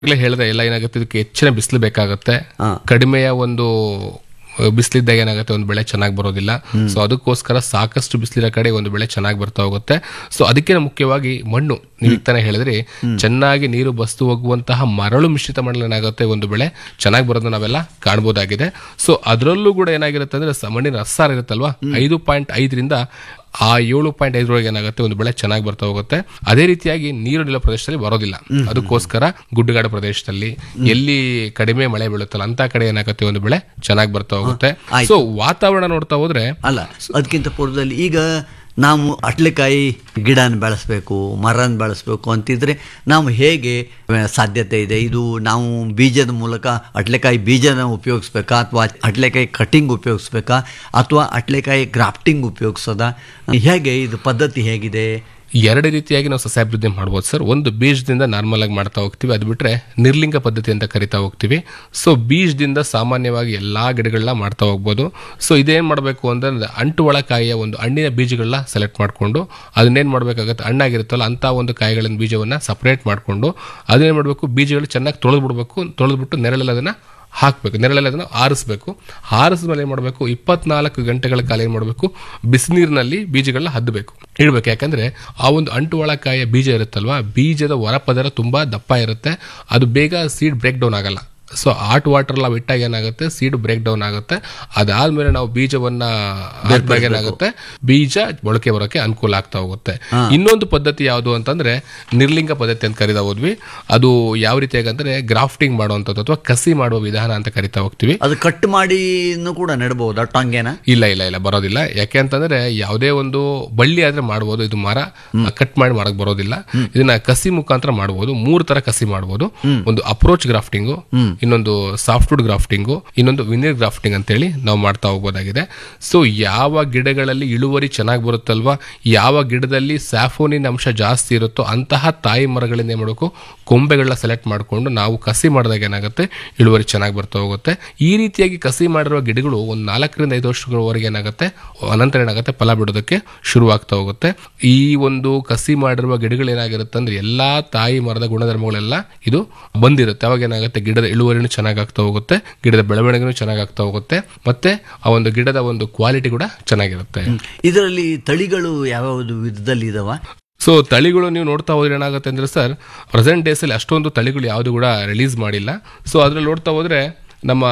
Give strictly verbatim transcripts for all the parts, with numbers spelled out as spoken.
ಹೇಳಿದ್ರೆ ಎಲ್ಲ ಏನಾಗುತ್ತೆ, ಇದಕ್ಕೆ ಹೆಚ್ಚಿನ ಬಿಸಿಲು ಬೇಕಾಗುತ್ತೆ. ಕಡಿಮೆಯ ಒಂದು ಬಿಸಿಲಿದ್ದಾಗ ಏನಾಗುತ್ತೆ, ಒಂದು ಬೆಳೆ ಚೆನ್ನಾಗಿ ಬರೋದಿಲ್ಲ. ಸೊ ಅದಕ್ಕೋಸ್ಕರ ಸಾಕಷ್ಟು ಬಿಸಿಲಿರೋ ಕಡೆ ಒಂದು ಬೆಳೆ ಚೆನ್ನಾಗಿ ಬರ್ತಾ ಹೋಗುತ್ತೆ. ಸೊ ಅದಕ್ಕೆ ಮುಖ್ಯವಾಗಿ ಮಣ್ಣು, ನೀವು ಈಗ ತಾನೇ ಹೇಳಿದ್ರಿ, ಚೆನ್ನಾಗಿ ನೀರು ಬಸ್ತು ಹೋಗುವಂತಹ ಮರಳು ಮಿಶ್ರಿತ ಮಣ್ಣಲ್ಲಿ ಏನಾಗುತ್ತೆ ಒಂದು ಬೆಳೆ ಚೆನ್ನಾಗಿ ಬರೋದನ್ನ ನಾವೆಲ್ಲ ಕಾಣಬಹುದಾಗಿದೆ. ಸೊ ಅದರಲ್ಲೂ ಕೂಡ ಏನಾಗಿರುತ್ತೆ ಅಂದ್ರೆ ಮಣ್ಣಿನ ರಸಾರ ಇರುತ್ತಲ್ವಾ, ಐದು ಪಾಯಿಂಟ್ ಐದರಿಂದ ಆ ಏಳು ಪಾಯಿಂಟ್ ಐದರೊಳಗೆ ಏನಾಗುತ್ತೆ ಒಂದು ಬೆಳೆ ಚೆನ್ನಾಗಿ ಬರ್ತಾ ಹೋಗುತ್ತೆ. ಅದೇ ರೀತಿಯಾಗಿ ನೀರು ನಿಲ್ಲೋ ಪ್ರದೇಶದಲ್ಲಿ ಬರೋದಿಲ್ಲ. ಅದಕ್ಕೋಸ್ಕರ ಗುಡ್ಡಗಾಡು ಪ್ರದೇಶದಲ್ಲಿ ಎಲ್ಲಿ ಕಡಿಮೆ ಮಳೆ ಬೀಳುತ್ತಲ್ಲ ಅಂತ ಕಡೆ ಏನಾಗುತ್ತೆ ಒಂದು ಬೆಳೆ ಚೆನ್ನಾಗಿ ಬರ್ತಾ ಹೋಗುತ್ತೆ. ಸೊ ವಾತಾವರಣ ನೋಡ್ತಾ ಹೋದ್ರೆ ಅಲ್ಲ, ಅದಕ್ಕಿಂತ ಪೂರ್ವದಲ್ಲಿ ಈಗ ನಾವು ಅಟ್ಲೆಕಾಯಿ ಗಿಡನ ಬೆಳೆಸ್ಬೇಕು, ಮರನ ಬೆಳೆಸ್ಬೇಕು ಅಂತಿದ್ರೆ ನಾವು ಹೇಗೆ ಸಾಧ್ಯತೆ ಇದೆ? ಇದು ನಾವು ಬೀಜದ ಮೂಲಕ ಅಟ್ಲೆಕಾಯಿ ಬೀಜನ ಉಪಯೋಗಿಸ್ಬೇಕಾ, ಅಥವಾ ಅಟ್ಲೆಕಾಯಿ ಕಟಿಂಗ್ ಉಪಯೋಗಿಸ್ಬೇಕಾ, ಅಥವಾ ಅಟ್ಲೆಕಾಯಿ ಗ್ರಾಫ್ಟಿಂಗ್ ಉಪಯೋಗಿಸೋದಾ? ಹೇಗೆ ಇದು ಪದ್ಧತಿ ಹೇಗಿದೆ? ಎರಡು ರೀತಿಯಾಗಿ ನಾವು ಸಸ್ಯಾಭಿವೃದ್ಧಿ ಮಾಡ್ಬೋದು ಸರ್. ಒಂದು ಬೀಜದಿಂದ ನಾರ್ಮಲ್ ಆಗಿ ಮಾಡ್ತಾ ಹೋಗ್ತೀವಿ, ಅದು ಬಿಟ್ರೆ ನಿರ್ಲಿಂಗ ಪದ್ಧತಿ ಅಂತ ಕರಿತಾ ಹೋಗ್ತೀವಿ. ಸೊ ಬೀಜದಿಂದ ಸಾಮಾನ್ಯವಾಗಿ ಎಲ್ಲಾ ಗಿಡಗಳನ್ನ ಮಾಡ್ತಾ ಹೋಗ್ಬೋದು. ಸೊ ಇದೇನ್ ಮಾಡಬೇಕು ಅಂದ್ರೆ ಅಂಟು ಒಳಕಾಯಿಯ ಒಂದು ಹಣ್ಣಿನ ಬೀಜಗಳನ್ನ ಸೆಲೆಕ್ಟ್ ಮಾಡ್ಕೊಂಡು ಅದನ್ನೇನ್ ಮಾಡ್ಬೇಕಾಗತ್ತೆ, ಹಣ್ಣಾಗಿರುತ್ತಲ್ಲ ಅಂತ ಒಂದು ಕಾಯಿಗಳಿನ ಬೀಜವನ್ನ ಸಪರೇಟ್ ಮಾಡ್ಕೊಂಡು ಅದನ್ನೇನ್ ಮಾಡಬೇಕು, ಬೀಜಗಳು ಚೆನ್ನಾಗಿ ತೊಳೆದು ಬಿಡಬೇಕು. ತೊಳೆದ್ಬಿಟ್ಟು ನೆರಳಲ್ಲಿ ಅದನ್ನ ಹಾಕಬೇಕು, ನೆರಳಲ್ಲಿ ಅದನ್ನು ಆರಿಸಬೇಕು. ಆರಿಸಿದ ಮೇಲೆ ಏನು ಮಾಡಬೇಕು, ಇಪ್ಪತ್ನಾಲ್ಕು ಗಂಟೆಗಳ ಕಾಲ ಏನು ಮಾಡಬೇಕು, ಬಿಸಿನೀರಿನಲ್ಲಿ ಬೀಜಗಳನ್ನ ಹದ್ದಬೇಕು, ಇಡಬೇಕು. ಯಾಕಂದ್ರೆ ಆ ಒಂದು ಅಂಟು ಒಳಕಾಯಿಯ ಬೀಜ ಇರುತ್ತಲ್ವಾ, ಬೀಜದ ಹೊರಪದರ ತುಂಬಾ ದಪ್ಪ ಇರುತ್ತೆ, ಅದು ಬೇಗ ಸೀಡ್ ಬ್ರೇಕ್ ಡೌನ್ ಆಗಲ್ಲ. ಸೊ ಹಾಟ್ ವಾಟರ್ ಎಲ್ಲ ಬಿಟ್ಟಾಗ ಏನಾಗುತ್ತೆ, ಸೀಡ್ ಬ್ರೇಕ್ ಡೌನ್ ಆಗುತ್ತೆ. ಅದಾದ್ಮೇಲೆ ನಾವು ಬೀಜವನ್ನ ಹಾಕಿದಾಗ ಏನಾಗುತ್ತೆ, ಬೀಜ ಮೊಳಕೆ ಬರೋಕೆ ಅನುಕೂಲ ಆಗ್ತಾ ಹೋಗುತ್ತೆ. ಇನ್ನೊಂದು ಪದ್ಧತಿ ಯಾವುದು ಅಂತಂದ್ರೆ ನಿರ್ಲಿಂಗ ಪದ್ಧತಿ ಅಂತ ಕರಿತಾ ಹೋದ್ವಿ. ಅದು ಯಾವ ರೀತಿಯಾಗಿ ಅಂದ್ರೆ ಗ್ರಾಫ್ಟಿಂಗ್ ಮಾಡುವಂಥದ್ದು ಅಥವಾ ಕಸಿ ಮಾಡುವ ವಿಧಾನ ಅಂತ ಕರಿತಾ ಹೋಗ್ತೀವಿ. ಅದು ಕಟ್ ಮಾಡಿ ಕೂಡ ನೆಡಬಹುದು ಟೊಂಗೆನ? ಇಲ್ಲ ಇಲ್ಲ ಇಲ್ಲ ಬರೋದಿಲ್ಲ. ಯಾಕೆ ಅಂತಂದ್ರೆ ಯಾವುದೇ ಒಂದು ಬಳ್ಳಿ ಆದ್ರೆ ಮಾಡಬಹುದು, ಇದು ಮರ ಕಟ್ ಮಾಡಿ ಮಾಡಕ್ ಬರೋದಿಲ್ಲ. ಇದನ್ನ ಕಸಿ ಮುಖಾಂತರ ಮಾಡಬಹುದು. ಮೂರು ತರ ಕಸಿ ಮಾಡಬಹುದು. ಒಂದು ಅಪ್ರೋಚ್ ಗ್ರಾಫ್ಟಿಂಗು, ಇನ್ನೊಂದು ಸಾಫ್ಟ್ವುಡ್ ಗ್ರಾಫ್ಟಿಂಗು, ಇನ್ನೊಂದು ವಿನಿರ್ ಗ್ರಾಫ್ಟಿಂಗ್ ಅಂತ ಹೇಳಿ ನಾವು ಮಾಡ್ತಾ ಹೋಗ್ಬೋದಾಗಿದೆ. ಸೊ ಯಾವ ಗಿಡಗಳಲ್ಲಿ ಇಳುವರಿ ಚೆನ್ನಾಗಿ ಬರುತ್ತಲ್ವಾ, ಯಾವ ಗಿಡದಲ್ಲಿ ಸ್ಯಾಫೋನಿನ್ ಅಂಶ ಜಾಸ್ತಿ ಇರುತ್ತೋ ಅಂತಹ ತಾಯಿ ಮರಗಳಿಂದ ಏನ್ ಮಾಡಬೇಕು, ಕೊಂಬೆಗಳನ್ನ ಸೆಲೆಕ್ಟ್ ಮಾಡಿಕೊಂಡು ನಾವು ಕಸಿ ಮಾಡಿದಾಗ ಏನಾಗುತ್ತೆ, ಇಳುವರಿ ಚೆನ್ನಾಗಿ ಬರ್ತಾ ಹೋಗುತ್ತೆ. ಈ ರೀತಿಯಾಗಿ ಕಸಿ ಮಾಡಿರುವ ಗಿಡಗಳು ಒಂದು ನಾಲ್ಕರಿಂದ ಐದು ವರ್ಷಗಳವರೆಗೆ ಏನಾಗುತ್ತೆ, ಅನಂತರ ಏನಾಗುತ್ತೆ, ಫಲ ಬಿಡೋದಕ್ಕೆ ಶುರುವಾಗ್ತಾ ಹೋಗುತ್ತೆ. ಈ ಒಂದು ಕಸಿ ಮಾಡಿರುವ ಗಿಡಗಳು ಏನಾಗಿರುತ್ತೆ ಅಂದ್ರೆ ಎಲ್ಲಾ ತಾಯಿ ಮರದ ಗುಣಧರ್ಮಗಳೆಲ್ಲ ಇದು ಬಂದಿರುತ್ತೆ. ಅವಾಗ ಏನಾಗುತ್ತೆ, ಗಿಡದ ಇಳುವರಿ ಚೆನ್ನಾಗಿ ಆಗ್ತಾ ಹೋಗುತ್ತೆ, ಗಿಡದ ಬೆಳವಣಿಗೆನೂ ಚೆನ್ನಾಗಿ ಆಗ್ತಾ ಹೋಗುತ್ತೆ, ಮತ್ತೆ ಆ ಒಂದು ಗಿಡದ ಒಂದು ಕ್ವಾಲಿಟಿ ಕೂಡ ಚೆನ್ನಾಗಿರುತ್ತೆ. ಇದರಲ್ಲಿ ತಳಿಗಳು ಯಾವ ವಿಧದಲ್ಲಿ ಇದಾವ? ಸೊ ತಳಿಗಳು ನೀವು ನೋಡ್ತಾ ಹೋದ್ರೆ ಏನಾಗುತ್ತೆ ಅಂದ್ರೆ ಸರ್, ಪ್ರೆಸೆಂಟ್ ಡೇಸ್ ಅಲ್ಲಿ ಅಷ್ಟೊಂದು ತಳಿಗಳು ಯಾವುದು ಕೂಡ ರಿಲೀಸ್ ಮಾಡಿಲ್ಲ. ಸೊ ಅದ್ರಲ್ಲಿ ನೋಡ್ತಾ ಹೋದ್ರೆ ನಮ್ಮ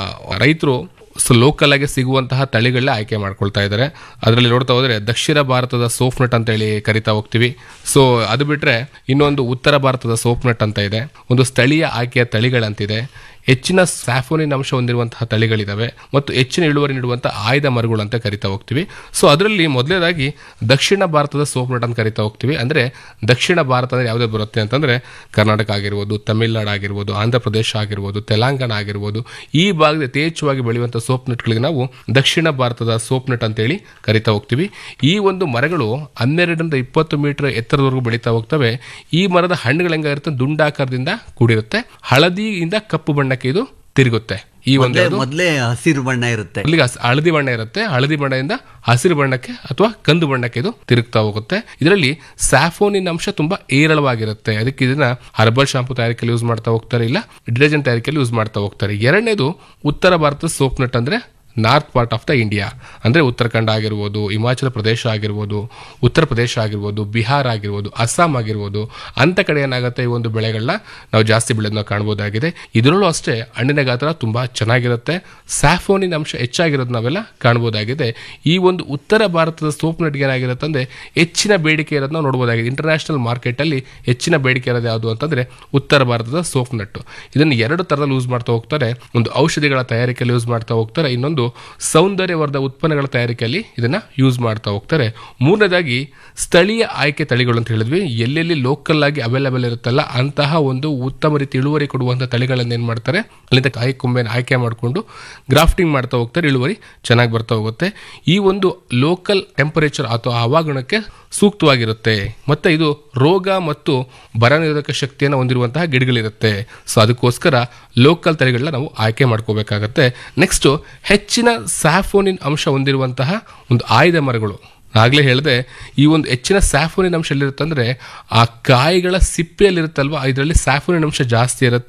ರೈತರು ಸೊ ಲೋಕಲ್ ಆಗಿ ಸಿಗುವಂತಹ ತಳಿಗಳನ್ನ ಆಯ್ಕೆ ಮಾಡ್ಕೊಳ್ತಾ ಇದ್ದಾರೆ. ಅದರಲ್ಲಿ ನೋಡ್ತಾ ಹೋದ್ರೆ ದಕ್ಷಿಣ ಭಾರತದ ಸೋಫ್ ನಟ್ ಅಂತ ಹೇಳಿ ಕರಿತಾ ಹೋಗ್ತೀವಿ. ಸೊ ಅದು ಬಿಟ್ರೆ ಇನ್ನೊಂದು ಉತ್ತರ ಭಾರತದ ಸೋಫ್ ನಟ್ ಅಂತ ಇದೆ, ಒಂದು ಸ್ಥಳೀಯ ಆಯ್ಕೆಯ ತಳಿಗಳಂತಿದೆ, ಹೆಚ್ಚಿನ ಸ್ಯಾಫೋನಿನ್ ಅಂಶ ಹೊಂದಿರುವಂತಹ ತಳಿಗಳಿದಾವೆ, ಮತ್ತು ಹೆಚ್ಚಿನ ಇಳುವರಿ ನೀಡುವಂತಹ ಆಯ್ದ ಮರಗಳು ಅಂತ ಕರಿತಾ ಹೋಗ್ತೀವಿ. ಸೊ ಅದರಲ್ಲಿ ಮೊದಲನೇದಾಗಿ ದಕ್ಷಿಣ ಭಾರತದ ಸೋಪ್ ನಟ್ ಅಂತ ಕರಿತಾ ಹೋಗ್ತೀವಿ. ಅಂದ್ರೆ ದಕ್ಷಿಣ ಭಾರತ ಅಂದ್ರೆ ಯಾವ್ದು ಬರುತ್ತೆ ಅಂತಂದ್ರೆ ಕರ್ನಾಟಕ ಆಗಿರ್ಬೋದು, ತಮಿಳುನಾಡು ಆಗಿರ್ಬೋದು, ಆಂಧ್ರ ಪ್ರದೇಶ ಆಗಿರ್ಬೋದು, ತೆಲಂಗಾಣ ಆಗಿರ್ಬೋದು, ಈ ಭಾಗದ ಯಥೇಚ್ಛವಾಗಿ ಬೆಳೆಯುವಂತಹ ಸೋಪ್ ನಟ್ಗಳಿಗೆ ನಾವು ದಕ್ಷಿಣ ಭಾರತದ ಸೋಪ್ ನಟ್ ಅಂತ ಹೇಳಿ ಕರಿತಾ ಹೋಗ್ತೀವಿ. ಈ ಒಂದು ಮರಗಳು ಹನ್ನೆರಡರಿಂದ ಇಪ್ಪತ್ತು ಮೀಟರ್ ಎತ್ತರದವರೆಗೂ ಬೆಳೀತಾ ಹೋಗ್ತವೆ. ಈ ಮರದ ಹಣ್ಣುಗಳು ಹೆಂಗಿರುತ್ತೆ, ದುಂಡಾಕಾರದಿಂದ ಕೂಡಿರುತ್ತೆ, ಹಳದಿಯಿಂದ ಕಪ್ಪು ಬಣ್ಣಕ್ಕೆ ಇದು ತಿರುಗುತ್ತೆ. ಈ ಒಂದು ಮೊದಲೇ ಹಸಿರು ಬಣ್ಣ ಇರುತ್ತೆ, ಇಲ್ಲಿಗೆ ಹಳದಿ ಬಣ್ಣ ಇರುತ್ತೆ, ಹಳದಿ ಬಣ್ಣದಿಂದ ಹಸಿರು ಬಣ್ಣಕ್ಕೆ ಅಥವಾ ಕಂದು ಬಣ್ಣಕ್ಕೆ ಇದು ತಿರುಗ್ತಾ ಹೋಗುತ್ತೆ. ಇದರಲ್ಲಿ ಸ್ಯಾಫೋನಿನ್ ಅಂಶ ತುಂಬಾ ಏರಳವಾಗಿರುತ್ತೆ. ಅದಕ್ಕೆ ಇದನ್ನ ಹರ್ಬಲ್ ಶಾಂಪು ತಯಾರಿಕೆಯಲ್ಲಿ ಯೂಸ್ ಮಾಡ್ತಾ ಹೋಗ್ತಾರೆ, ಇಲ್ಲ ಡಿಟರ್ಜೆಂಟ್ ತಯಾರಿಕೆಯಲ್ಲಿ ಯೂಸ್ ಮಾಡ್ತಾ ಹೋಗ್ತಾರೆ. ಎರಡನೇದು ಉತ್ತರ ಭಾರತದ ಸೋಪ್ ನಟ್ ಅಂದ್ರೆ north part of the India, ಅಂದ್ರೆ ಉತ್ತರಾಖಂಡ ಆಗಿರ್ಬೋದು, ಹಿಮಾಚಲ ಪ್ರದೇಶ ಆಗಿರ್ಬೋದು, ಉತ್ತರ ಪ್ರದೇಶ ಆಗಿರ್ಬೋದು, ಬಿಹಾರ ಆಗಿರ್ಬೋದು, ಅಸ್ಸಾಂ ಆಗಿರ್ಬೋದು, ಅಂತ ಕಡೆ ಏನಾಗುತ್ತೆ ಈ ಒಂದು ಬೆಳೆಗಳನ್ನ ನಾವು ಜಾಸ್ತಿ ಬೆಳೆದನ್ನ ಕಾಣಬಹುದಾಗಿದೆ. ಇದರಲ್ಲೂ ಅಷ್ಟೇ ಹಣ್ಣಿನ ಗಾತ್ರ ತುಂಬಾ ಚೆನ್ನಾಗಿರುತ್ತೆ, ಸ್ಯಾಫೋನಿನ್ ಅಂಶ ಹೆಚ್ಚಾಗಿರೋದು ನಾವೆಲ್ಲ ಕಾಣಬಹುದಾಗಿದೆ. ಈ ಒಂದು ಉತ್ತರ ಭಾರತದ ಸೋಪ್ ನಟ್ಗೆ ಏನಾಗಿರುತ್ತೆ ಅಂದ್ರೆ ಹೆಚ್ಚಿನ ಬೇಡಿಕೆ ಇರೋದು ನಾವು ನೋಡಬಹುದಾಗಿದೆ. ಇಂಟರ್ನ್ಯಾಷನಲ್ ಮಾರ್ಕೆಟ್ ಅಲ್ಲಿ ಹೆಚ್ಚಿನ ಬೇಡಿಕೆ ಇರೋದು ಯಾವುದು ಅಂತಂದ್ರೆ ಉತ್ತರ ಭಾರತದ ಸೋಪ್ ನಟ್. ಇದನ್ನು ಎರಡು ತರದಲ್ಲಿ ಯೂಸ್ ಮಾಡ್ತಾ ಹೋಗ್ತಾರೆ. ಒಂದು ಔಷಧಿಗಳ ತಯಾರಿಕೆಯಲ್ಲಿ ಯೂಸ್ ಮಾಡ್ತಾ ಹೋಗ್ತಾರೆ, ಇನ್ನೊಂದು ಸೌಂದರ್ಯವರ್ಧ ಉತ್ಪನ್ನಗಳ ತಯಾರಿಕೆಯಲ್ಲಿ ಇದನ್ನ ಯೂಸ್ ಮಾಡ್ತಾ ಹೋಗ್ತಾರೆ. ಮೂರನೇದಾಗಿ ಸ್ಥಳೀಯ ಆಯ್ಕೆ ತಳಿಗಳು ಅಂತ ಹೇಳಿದ್ವಿ. ಎಲ್ಲೆಲ್ಲಿ ಲೋಕಲ್ ಆಗಿ ಅವೈಲೇಬಲ್ ಇರುತ್ತಲ್ಲ ಅಂತಹ ಒಂದು ಉತ್ತಮ ರೀತಿ ಇಳುವರಿ ಕೊಡುವಂತಹ ತಳಿಗಳನ್ನ ಏನ್ ಮಾಡ್ತಾರೆ, ಅಲ್ಲಿಂದ ಕಾಯಿ ಕೊಂಬೆನ ಆಯ್ಕೆ ಮಾಡಿಕೊಂಡು ಗ್ರಾಫ್ಟಿಂಗ್ ಮಾಡ್ತಾ ಹೋಗ್ತಾರೆ, ಇಳುವರಿ ಚೆನ್ನಾಗಿ ಬರ್ತಾ ಹೋಗುತ್ತೆ. ಈ ಒಂದು ಲೋಕಲ್ ಟೆಂಪರೇಚರ್ ಅಥವಾ ಹವಾಗುಣಕ್ಕೆ ಸೂಕ್ತವಾಗಿರುತ್ತೆ, ಮತ್ತೆ ಇದು ರೋಗ ಮತ್ತು ಬರ ನಿರೋಧಕ ಶಕ್ತಿಯನ್ನು ಹೊಂದಿರುವಂತಹ ಗಿಡಗಳಿರುತ್ತೆ. ಸೊ ಅದಕ್ಕೋಸ್ಕರ ಲೋಕಲ್ ತಳಿಗಳನ್ನ ನಾವು ಆಯ್ಕೆ ಮಾಡ್ಕೋಬೇಕಾಗತ್ತೆ. ನೆಕ್ಸ್ಟ್ ಹೆಚ್ಚಿನ ಸ್ಯಾಫೋನಿನ್ ಅಂಶ ಹೊಂದಿರುವಂತಹ ಒಂದು ಆಯ್ದ ಮರಗಳು ಆಗ್ಲೇ ಹೇಳಿದೆ ಈ ಒಂದು ಹೆಚ್ಚಿನ ಸ್ಯಾಫೋನಿನ್ ಅಂಶ ಎಲ್ಲಿರುತ್ತೆ ಅಂದ್ರೆ ಆ ಕಾಯಿಗಳ ಸಿಪ್ಪೆಯಲ್ಲಿ ಇರುತ್ತಲ್ವಾ, ಇದರಲ್ಲಿ ಸ್ಯಾಫೋನಿನ್ ಅಂಶ ಜಾಸ್ತಿ ಇರುತ್ತೆ.